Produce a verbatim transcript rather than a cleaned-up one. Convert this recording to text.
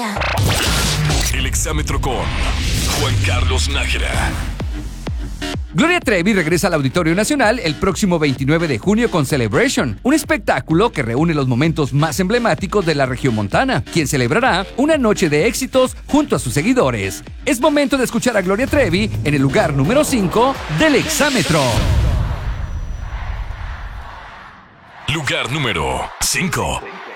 Exa. El exámetro con Juan Carlos Nájera. Gloria Trevi regresa al Auditorio Nacional el próximo veintinueve de junio con Celebration, un espectáculo que reúne los momentos más emblemáticos de la regiomontana, quien celebrará una noche de éxitos junto a sus seguidores. Es momento de escuchar a Gloria Trevi en el lugar número cinco del exámetro. Lugar número cinco.